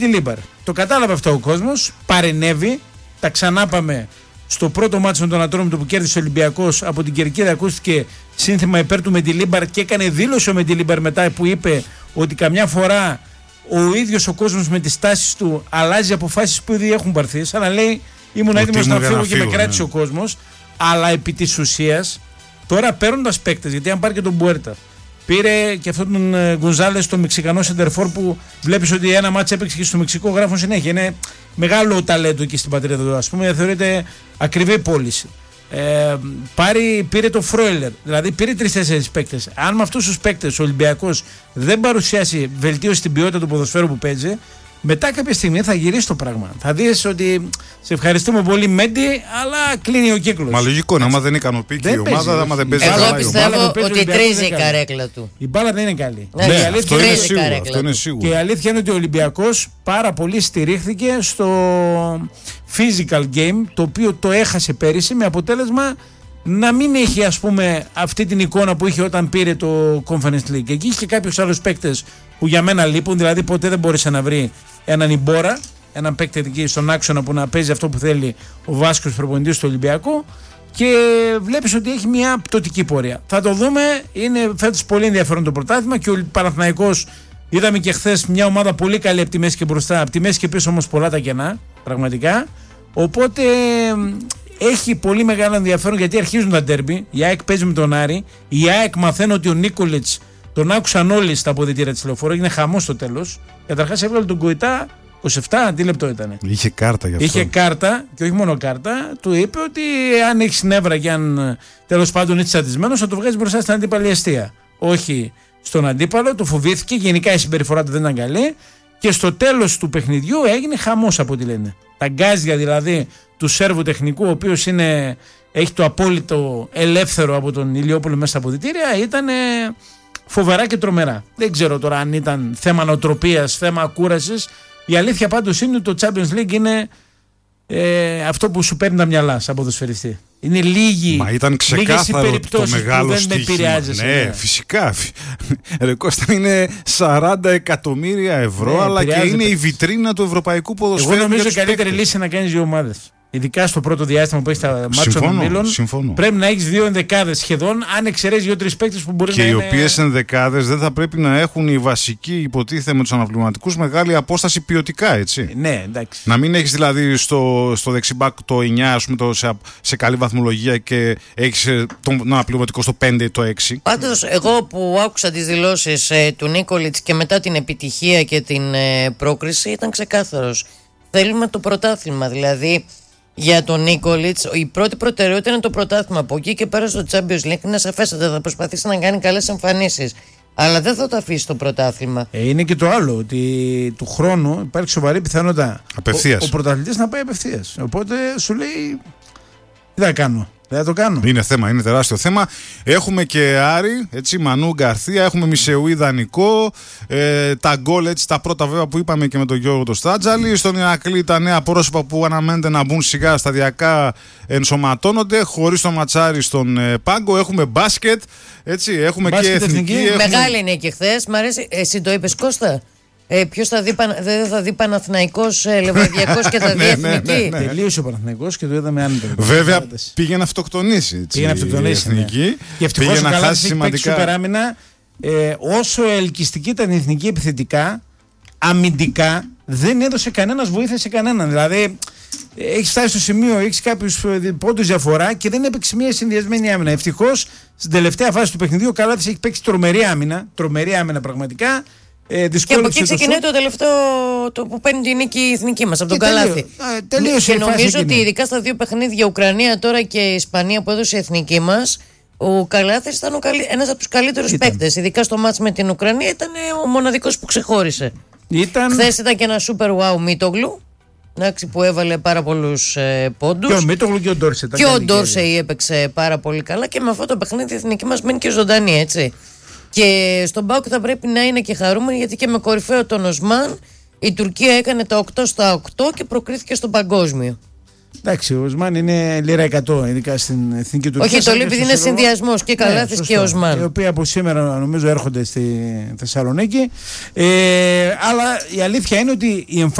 τη Λίμπαρ. Το κατάλαβε αυτό ο κόσμος, παρενέβη, τα ξανά πάμε. Στο πρώτο μάτσο με τον Ατρόμητο που κέρδισε ο Ολυμπιακός από την Κερκίδα, ακούστηκε σύνθημα υπέρ του Μεντιλίμπαρ και έκανε δήλωση ο Μεντιλίμπαρ μετά που είπε ότι καμιά φορά ο ίδιος ο κόσμος με τις τάσεις του αλλάζει αποφάσεις που ήδη έχουν πάρθει. Σαν να λέει ήμουν έτοιμος να φύγω και με κράτησε ο κόσμος. Αλλά επί της ουσίας τώρα παίρνοντας παίκτες, γιατί αν πάρει και τον Μπουέρτα, πήρε και αυτόν τον Γκονζάλες, τον Μεξικανό σεντερφόρ που βλέπεις ότι ένα μάτς έπαιξε και στο Μεξικό, γράφουν συνέχεια. Είναι μεγάλο ταλέντο εκεί στην πατρίδα του, ας πούμε, θεωρείται ακριβή πώληση. Πήρε το Φρόιλερ, δηλαδή πήρε 3-4 παίκτες. Αν με αυτούς τους παίκτες ο Ολυμπιακός δεν παρουσιάσει βελτίωση στην ποιότητα του ποδοσφαίρου που παίζει, μετά κάποια στιγμή θα γυρίσει το πράγμα. Θα δεις ότι σε ευχαριστούμε πολύ, Μέντι, αλλά κλείνει ο κύκλος. Μα λογικό είναι, άμα δεν ικανοποιεί και η ομάδα, άμα δεν παίζει καλά. Εγώ πιστεύω ότι τρίζει η καρέκλα του. Η μπάλα δεν είναι καλή. Ναι, αυτό είναι σίγουρο. Και η αλήθεια είναι ότι ο Ολυμπιακός πάρα πολύ στηρίχθηκε στο physical game, το οποίο το έχασε πέρυσι με αποτέλεσμα να μην έχει, ας πούμε, αυτή την εικόνα που είχε όταν πήρε το Conference League. Εκεί είχε και κάποιους άλλους παίκτες που για μένα λείπουν, δηλαδή ποτέ δεν μπόρεσε να βρει έναν Ιμπόρα, έναν παίκτη εκεί στον άξονα που να παίζει αυτό που θέλει ο Βάσκος προπονητής του Ολυμπιακού, και βλέπεις ότι έχει μια πτωτική πορεία. Θα το δούμε, είναι φέτος πολύ ενδιαφέρον το πρωτάθλημα και ο Παναθηναϊκός, είδαμε και χθες μια ομάδα πολύ καλή από τη μέση και μπροστά, από τη μέση και πίσω όμως πολλά τα κενά, πραγματικά. Οπότε έχει πολύ μεγάλο ενδιαφέρον γιατί αρχίζουν τα ντέρμπι. Η ΑΕΚ παίζει με τον Άρη. Η ΑΕΚ μαθαίνει ότι ο Νίκολιτς τον άκουσαν όλοι στα αποδυτήρια της Λεωφόρου. Έγινε χαμός στο τέλος. Καταρχάς έβγαλε τον Κοϊτά 27, τι λεπτό ήταν. Είχε κάρτα γι' αυτό. Είχε κάρτα και όχι μόνο κάρτα. Του είπε ότι αν έχει νεύρα και αν τέλος πάντων είσαι τσατισμένος, θα το βγάζει μπροστά στην αντίπαλη αιστεία. Όχι στον αντίπαλο, το φοβήθηκε. Γενικά η συμπεριφορά του δεν ήταν καλή. Και στο τέλος του παιχνιδιού έγινε χαμός από ό,τι λένε. Τα γκάζια δηλαδή του Σέρβου τεχνικού, ο οποίος έχει το απόλυτο ελεύθερο από τον Ηλιόπουλο μέσα στα αποδυτήρια, ήταν φοβερά και τρομερά. Δεν ξέρω τώρα αν ήταν θέμα νοοτροπίας, θέμα κούρασης. Η αλήθεια πάντως είναι ότι το Champions League είναι αυτό που σου παίρνει τα μυαλά σαν ποδοσφαιριστή. Είναι Μα ήταν ξεκάθαρο το μεγάλο στοίχημα. Ναι, φυσικά. Ρε Κώστα, είναι 40 εκατομμύρια ευρώ, ναι, αλλά και είναι η βιτρίνα του ευρωπαϊκού ποδοσφαίρου. Εγώ νομίζω η καλύτερη λύση είναι να κάνεις δύο ομάδες. Ειδικά στο πρώτο διάστημα που έχει τα μάτια των ομίλων, πρέπει να έχει δύο ενδεκάδες σχεδόν, αν εξαιρέσει δύο-τρεις παίκτες που μπορεί και να είναι. Και οι οποίες ενδεκάδες δεν θα πρέπει να έχουν οι βασικοί, υποτίθεται με τους αναπληρωματικούς, μεγάλη απόσταση ποιοτικά, έτσι. Ναι, εντάξει. Να μην έχεις δηλαδή στο δεξιμπάκ το 9, ας πούμε, σε καλή βαθμολογία και έχεις τον αναπληρωματικό στο 5 ή το 6. Πάντως, εγώ που άκουσα τις δηλώσεις του Νίκολιτς και μετά την επιτυχία και την πρόκριση, ήταν ξεκάθαρος. Θέλουμε το πρωτάθλημα, δηλαδή. Για τον Νίκολιτς, η πρώτη προτεραιότητα είναι το πρωτάθλημα. Από εκεί και πέρα στο Champions League είναι σαφέστατα. Θα προσπαθήσει να κάνει καλές εμφανίσεις. Αλλά δεν θα το αφήσει το πρωτάθλημα. Είναι και το άλλο, ότι του χρόνου υπάρχει σοβαρή πιθανότητα απευθείας. Ο πρωταθλητής να πάει απευθείας. Οπότε σου λέει, τι θα κάνω. Δεν θα το κάνω. Είναι θέμα, είναι τεράστιο θέμα. Έχουμε και Άρη, έτσι, Μανού Γκαρθία, έχουμε Μισεούι Δανικό, τα γκολ, έτσι, τα πρώτα βέβαια που είπαμε και με τον Γιώργο το Στάτζαλη. Στον Ηρακλή τα νέα πρόσωπα που αναμένεται να μπουν σιγά σταδιακά ενσωματώνονται, χωρίς τον Ματσάρι στον πάγκο. Έχουμε μπάσκετ, έτσι, έχουμε μπάσκετ και εθνική. Μεγάλη είναι και χθες, μ' αρέσει. Εσύ το είπες, Κώστα. Ποιος δεν θα δει Παναθηναϊκός, Λεβαδιακός και θα δει Εθνική. Τελείωσε ο Παναθηναϊκός και το είδαμε άνετα. Βέβαια πήγε να αυτοκτονήσει. Πήγε να αυτοκτονήσει. Εθνική. Και ευτυχώς ο Καλάθης έχει παίξει σούπερ άμυνα. Όσο ελκυστική ήταν η Εθνική επιθετικά, αμυντικά δεν έδωσε κανένας βοήθεια σε κανέναν. Δηλαδή έχει φτάσει στο σημείο, έχει κάποιους πόντους διαφορά και δεν έπαιξε μια συνδυασμένη άμυνα. Ευτυχώς στην τελευταία φάση του παιχνιδιού ο Καλάθης έχει παίξει τρομερή άμυνα πραγματικά. Και από εκεί ξεκινάει το τελευταίο που παίρνει την νίκη η εθνική μας, από τον Καλάθη. Τελείωσε. Και νομίζω ότι ειδικά στα δύο παιχνίδια, Ουκρανία τώρα και Ισπανία που έδωσε η εθνική μας, ο Καλάθης ήταν ένας από τους καλύτερους παίκτες. Ειδικά στο μάτς με την Ουκρανία ήταν ο μοναδικός που ξεχώρισε. Χθες ήταν και ένα super wow Μίτογλου, που έβαλε πάρα πολλούς πόντους. Και ο Μίτογλου και ο Ντόρσεϊ. Και ο Ντόρσεϊ έπαιξε πάρα πολύ καλά και με αυτό το παιχνίδι η εθνική μας μείνει και ζωντανή, έτσι. Και στον ΠΑΟΚ θα πρέπει να είναι και χαρούμενοι, γιατί και με κορυφαίο τον Οσμάν η Τουρκία έκανε τα 8 στα 8 και προκρίθηκε στον παγκόσμιο. Εντάξει, ο Οσμάν είναι λίρα 100, ειδικά στην εθνική Τουρκία. Όχι, το λέει επειδή είναι συνδυασμός και Καλάθης και Οσμάν. Οι οποίοι από σήμερα νομίζω έρχονται στη Θεσσαλονίκη. Αλλά η αλήθεια είναι ότι η εμφάνιση